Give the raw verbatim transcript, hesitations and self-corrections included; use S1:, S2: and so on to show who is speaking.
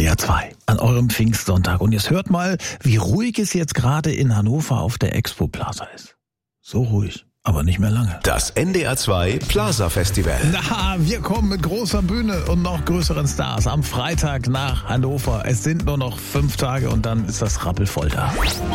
S1: D R zwei an eurem Pfingstsonntag. Und jetzt hört mal, wie ruhig es jetzt gerade in Hannover auf der Expo Plaza ist. So ruhig, aber nicht mehr lange.
S2: Das N D R zwei Plaza Festival.
S1: Na, wir kommen mit großer Bühne und noch größeren Stars am Freitag nach Hannover. Es sind nur noch fünf Tage und dann ist das rappelvoll da.